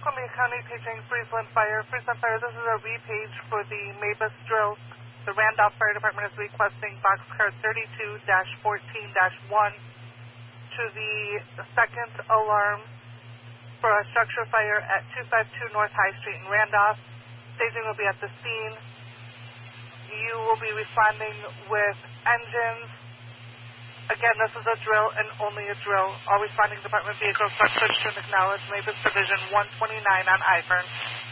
Columbia County paging Friesland Fire. Friesland Fire, this is a repage for the Mavis drill. The Randolph Fire Department is requesting boxcar 32-14-1 to the second alarm for a structure fire at 252 North High Street in Randolph. Staging will be at the scene. You will be responding with engines. Again, this is a drill and only a drill. All responding department vehicles must switch to and acknowledge Mavis Division 129 on I-Fern.